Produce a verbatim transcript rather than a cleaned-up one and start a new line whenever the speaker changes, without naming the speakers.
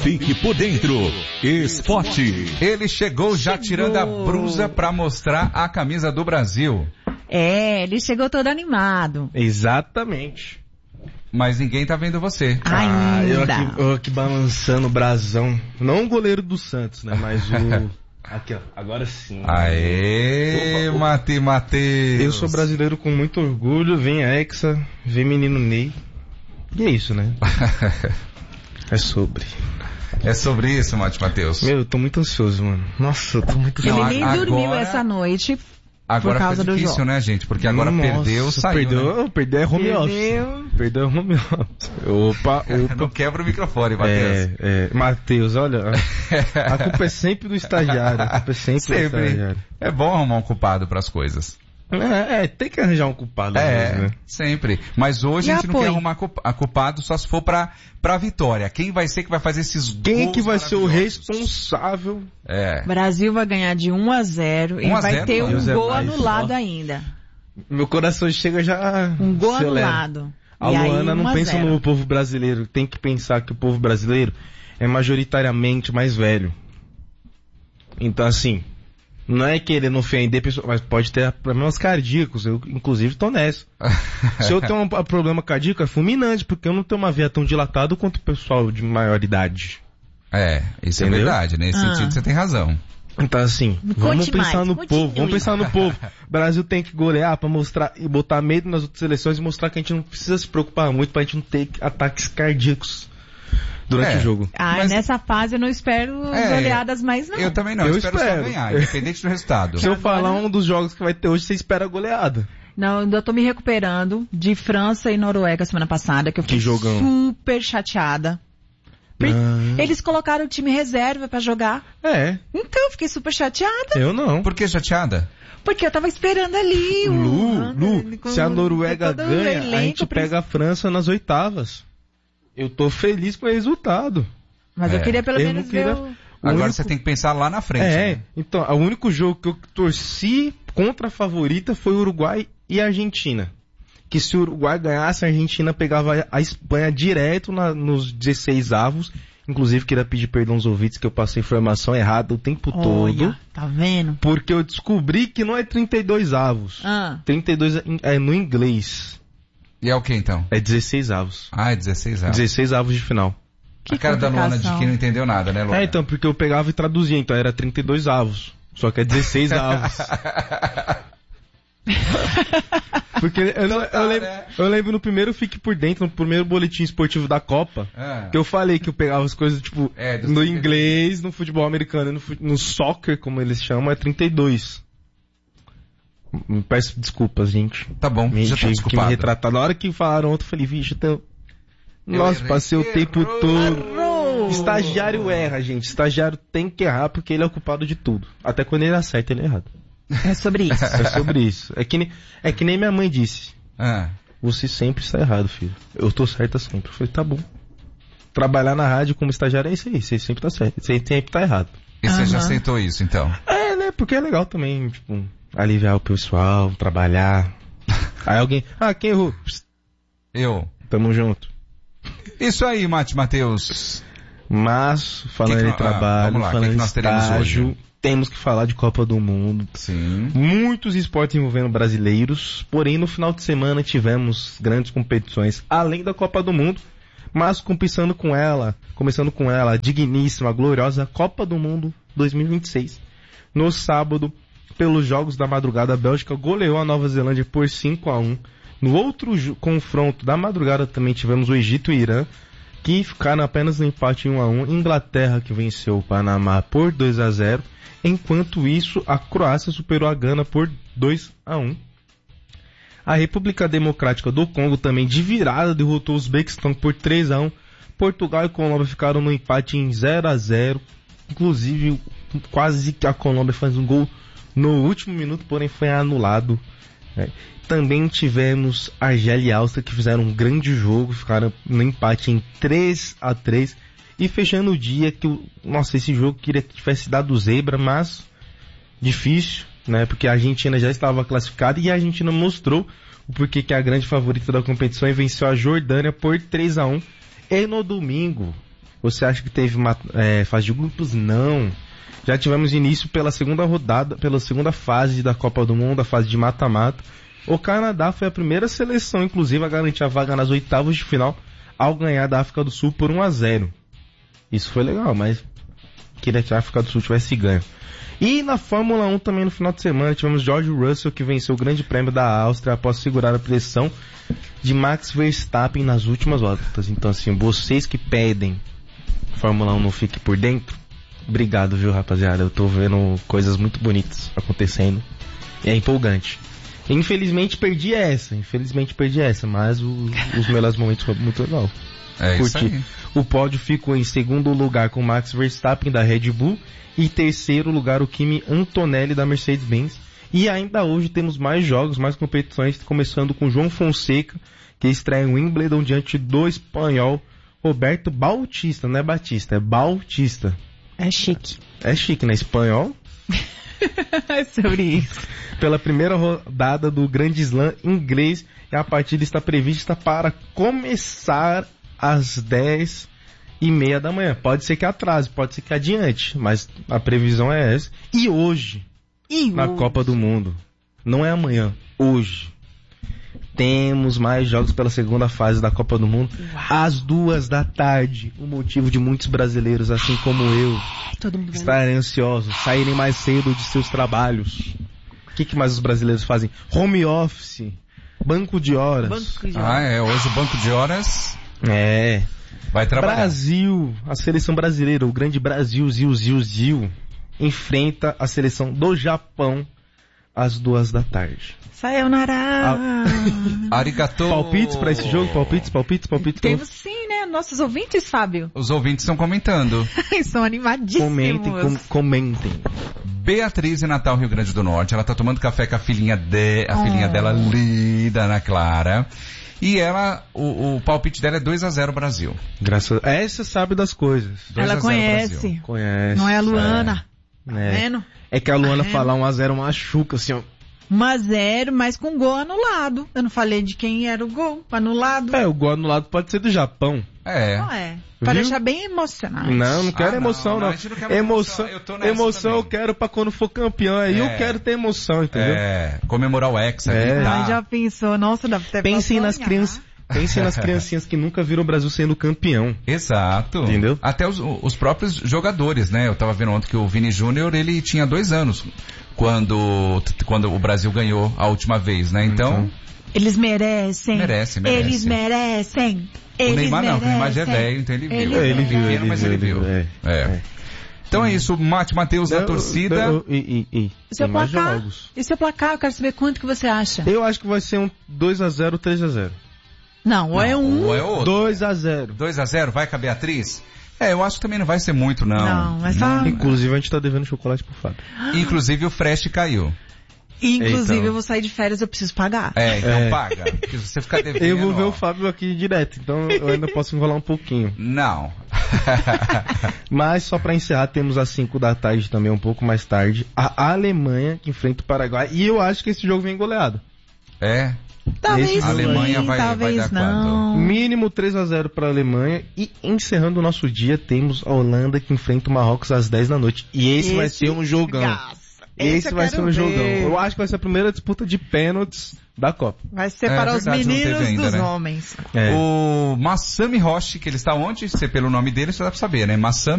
Fique por dentro. Esporte.
Ele chegou já
Chegou.
tirando a blusa pra mostrar a camisa do Brasil.
É, ele chegou todo animado.
Exatamente.
Mas ninguém tá vendo você.
Ah, eu
Ainda.
aqui, eu aqui balançando o brasão. Não o goleiro do Santos, né? Mas o... Aqui, ó. Agora sim.
Aê, Mate Mateus.
Eu sou brasileiro com muito orgulho. Vem a Hexa, vem menino Ney. E é isso, né? É sobre.
É sobre isso, Mate Mateus.
Meu, eu tô muito ansioso, mano. Nossa, eu tô muito
Ele
ansioso.
nem
agora-
dormiu essa noite.
Agora
por causa
fica
do
difícil,
jogo.
né, gente? Porque agora
Nossa,
perdeu, saiu,
Perdeu,
né?
perdeu é home
Perdeu.
office. Perdeu é home office. Opa, opa.
Não quebra o microfone, Mateus.
É, é, Matheus, olha, a culpa é sempre do estagiário, a culpa é sempre, do
Sempre.
estagiário.
É bom arrumar um culpado pras coisas.
É, é, tem que arranjar um culpado. às
É,
vezes, né?
sempre. Mas hoje
E
a gente não quer
apoio?
arrumar culpa- a culpado só se for pra, pra vitória. Quem vai ser que vai fazer esses
Quem
gols
que vai ser o
maravilhosos?
responsável?
É.
O Brasil vai ganhar de um a zero e
um a
vai
zero,
ter um
Deus é
gol
mais,
anulado
ó.
ainda.
Meu coração chega já...
Um gol
acelera.
anulado.
A
E aí,
Luana não
um a
pensa
zero.
no povo brasileiro, tem que pensar que o povo brasileiro é majoritariamente mais velho. Então assim, não é querer não ofender pessoas, mas pode ter problemas cardíacos, eu inclusive tô nessa. Se eu tenho um problema cardíaco é fulminante, porque eu não tenho uma veia tão dilatada quanto o pessoal de maior idade.
É, isso
Entendeu?
é verdade. Nesse
Ah.
sentido você tem razão.
Então assim, vamos
Conte
pensar
mais,
no
continue.
povo, vamos pensar no povo. O Brasil tem que golear pra mostrar e botar medo nas outras seleções e mostrar que a gente não precisa se preocupar muito pra gente não ter ataques cardíacos durante
É.
o jogo.
Ah,
Mas-
nessa fase eu não espero
É,
goleadas mais não.
Eu também não, eu,
Eu
espero,
espero.
só ganhar, independente do resultado.
Se eu
Agora-
falar um dos jogos que vai ter hoje, você espera a goleada.
Não, eu ainda tô me recuperando de França e Noruega semana passada, que eu fiquei
Que jogão.
super chateada. Por-
Ah.
Eles colocaram o time reserva pra jogar.
É,
Então eu fiquei super chateada,
eu não.
Por que chateada?
porque eu tava esperando ali o...
Lu, Lu,
com-
se a Noruega
todo o
ganha, a
elenco
gente
pra-
pega a França nas oitavas. Eu tô feliz com o resultado.
Mas eu
É,
queria pelo
eu
menos
não queria-
ver o...
O
Agora
único-
você tem que pensar lá na frente.
É,
né?
então, o único jogo que eu torci contra a favorita foi o Uruguai e a Argentina. Que se o Uruguai ganhasse, a Argentina pegava a Espanha direto na- nos dezesseis avos. Inclusive, queria pedir perdão aos ouvintes que eu passei informação errada o tempo todo.
Olha, tá vendo?
Porque eu descobri que não é trinta e dois avos.
Ah,
trinta e dois é em- é no inglês.
E é o que então?
É dezesseis avos.
Ah, é dezesseis anos.
dezesseis avos de final.
que
A cara da Luana de
complicação.
que não entendeu nada, né, Luana?
É, então, porque eu pegava e traduzia, então era trinta e dois avos. Só que é dezesseis avos. Porque eu, não-
tá,
eu lembro,
né?
eu lembro no primeiro Fique Por Dentro, no primeiro boletim esportivo da Copa,
Ah.
que eu falei que eu pegava as coisas, tipo,
É, dos
no
trinta e dois.
inglês, no futebol americano e no, fu- no soccer, como eles chamam, é trinta e dois. Me peço desculpas, gente.
Tá bom,
Me,
já tá
tive que me
desculpado.
retratar. Na hora que falaram ontem, eu falei, vixe, então...
Eu
Nossa,
errei.
passei o tempo
Errou.
todo...
Errou.
Estagiário erra, gente. Estagiário tem que errar porque ele é o culpado de tudo. Até quando ele acerta, ele é errado.
É sobre isso.
É sobre isso. É que, nem, é que nem minha mãe disse.
Ah.
Você sempre está errado, filho. Eu tô certa sempre. Eu falei, tá bom. Trabalhar na rádio como estagiário é isso aí. Você sempre tá certo. Você sempre tá errado.
E você já
Aham.
aceitou isso, então?
É, né? Porque é legal também, tipo, aliviar o pessoal, trabalhar. Aí alguém, ah, quem errou? Psst,
Eu.
tamo junto.
Isso aí, Mate Mateus.
Mas, falando
Que que
em
nó- ah,
trabalho,
vamos lá,
falando
que que
em
nós teremos
estágio,
hoje?
temos que falar de Copa do Mundo.
Sim.
Muitos esportes envolvendo brasileiros, porém no final de semana tivemos grandes competições, além da Copa do Mundo, mas começando com ela, começando com ela, a digníssima, gloriosa Copa do Mundo dois mil e vinte e seis. No sábado, pelos jogos da madrugada, a Bélgica goleou a Nova Zelândia por cinco a um. No outro ju- confronto da madrugada também tivemos o Egito e o Irã, que ficaram apenas no empate em um a um. Inglaterra, que venceu o Panamá por dois a zero. Enquanto isso, a Croácia superou a Gana por dois a um. A República Democrática do Congo também de virada derrotou o Uzbequistão por três a um. Portugal e Colômbia ficaram no empate em zero a zero. Inclusive, quase que a Colômbia faz um gol no último minuto, porém foi anulado. né? Também tivemos Argélia e Áustria, que fizeram um grande jogo, ficaram no empate em três a três. E fechando o dia, que o, nossa, esse jogo queria que tivesse dado zebra, mas difícil, né? Porque a Argentina já estava classificada e a Argentina mostrou o porquê que é a grande favorita da competição e venceu a Jordânia por três a um. E no domingo, Você acha que teve uma, é, fase de grupos? Não. Já tivemos início pela segunda rodada, pela segunda fase da Copa do Mundo, a fase de mata-mata. O Canadá foi a primeira seleção, inclusive, a garantir a vaga nas oitavas de final, ao ganhar da África do Sul por um a zero. Isso foi legal, mas queria que a África do Sul tivesse ganho. E na Fórmula um também no final de semana tivemos George Russell, que venceu o Grande Prêmio da Áustria após segurar a pressão de Max Verstappen nas últimas voltas. Então assim, vocês que pedem Fórmula um não fique por dentro, obrigado, viu, rapaziada? Eu tô vendo coisas muito bonitas acontecendo. E é empolgante. Infelizmente perdi essa, infelizmente perdi essa, mas o, os melhores momentos foram muito legal.
É isso
Curti.
aí.
O pódio ficou em segundo lugar com Max Verstappen da Red Bull e terceiro lugar o Kimi Antonelli da Mercedes-Benz. E ainda hoje temos mais jogos, mais competições, começando com João Fonseca, que estreia em Wimbledon diante do espanhol Roberto Bautista, não é Batista, é Bautista.
É chique.
É chique, né? Espanhol.
É sobre isso.
Pela primeira rodada do Grande Slam inglês, e a partida está prevista para começar às dez e meia da manhã. Pode ser que atrase, pode ser que adiante, mas a previsão é essa. E hoje,
E
na
hoje?
Copa do Mundo, não é amanhã, hoje, temos mais jogos pela segunda fase da Copa do Mundo,
Uau.
às duas da tarde. O motivo de muitos brasileiros, assim como eu,
Todo mundo vai...
estarem ansiosos, saírem mais cedo de seus trabalhos. O que, que mais os brasileiros fazem? Home office, banco de horas.
Banco de
Ah, é. Hoje o banco de horas
É.
vai trabalhar.
Brasil, a seleção brasileira, o grande Brasil, Zil, Zil, Zil, enfrenta a seleção do Japão às duas da tarde.
Sayonara!
Arigato.
Palpites pra esse jogo? Palpites, palpites, palpites.
Temos sim, né? Nossos ouvintes, Fábio.
Os ouvintes estão comentando.
São animadíssimos.
Comentem, com, comentem.
Beatriz em Natal, Rio Grande do Norte. Ela tá tomando café com a filhinha, de, a
Oh.
filhinha dela, linda, Ana Clara. E ela, o, o palpite dela é dois a zero Brasil.
Graças a... Essa sabe das coisas.
dois a
Ela
zero
conhece.
Brasil.
Conhece.
Não é a Luana.
É.
Tá
É.
vendo?
É que a Luana
Tá
falar um a zero machuca, assim, ó.
um a zero, mas com gol anulado. Eu não falei de quem era o gol anulado.
É, o gol anulado pode ser do Japão.
É.
Não é. Pra
Viu?
deixar bem emocionante.
Não, não quero
Ah, não,
emoção,
não,
não.
a gente não quer
Emoção,
emoção. Eu tô nessa
emoção eu
também.
quero pra quando for campeão. Aí
É.
eu quero ter emoção, entendeu?
É. Comemorar o Hexa,
É.
gritar.
Ai, já pensou? Nossa, dá até pra
Pensem nas
sonhar.
crianças, pensem nas criancinhas que nunca viram o Brasil sendo campeão.
Exato.
Entendeu?
Até os, os próprios jogadores, né? Eu tava vendo ontem que o Vini Júnior, ele tinha dois anos quando, quando o Brasil ganhou a última vez, né? Então,
Então,
Eles merecem.
Merece, merece.
Eles merecem.
o
Eles
Neymar não, o
merecem.
Neymar já é velho, então ele viu.
Ele
É, ele viu,
Pequeno,
ele
mas
viu,
ele
ele
viu.
viu, é,
É.
é.
Então é isso, Mate Matheus na
Não,
torcida.
não, E, e, e,
Seu
tem mais
placar.
jogos.
E seu placar? Eu quero saber quanto que você acha.
Eu acho que vai ser um dois a zero, três a zero.
Não, ou é um.
Ou é outro.
dois a zero.
dois a zero, vai com a Beatriz? É, eu acho que também não vai ser muito, não.
Não, mas só-
Inclusive a gente tá devendo chocolate pro Fábio.
Inclusive o Fresh caiu.
Inclusive,
Então.
eu vou sair de férias, eu preciso pagar.
É, então
É.
paga. Porque se você ficar devendo...
Eu vou ver
ó,
o Fábio aqui direto, então eu ainda posso enrolar um pouquinho.
Não.
Mas só pra encerrar, temos às cinco da tarde também, um pouco mais tarde, a Alemanha que enfrenta o Paraguai. E eu acho que esse jogo vem goleado.
É.
Talvez
Esse
sim,
A Alemanha vai- vai
talvez
dar
não.
Mínimo três a zero pra Alemanha. E encerrando o nosso dia, temos a Holanda que enfrenta o Marrocos às dez da noite. E esse, vai ser um jogão.
Gaça.
Esse,
eu
vai
quero
ser um
ver.
jogão. Eu acho que vai ser a primeira disputa de pênaltis da Copa.
Vai ser
É
para os
verdade, não teve
meninos
ainda,
dos
né?
homens.
É.
O Massami Roche, que ele está onde? Se pelo nome dele, você dá pra saber, né? Massami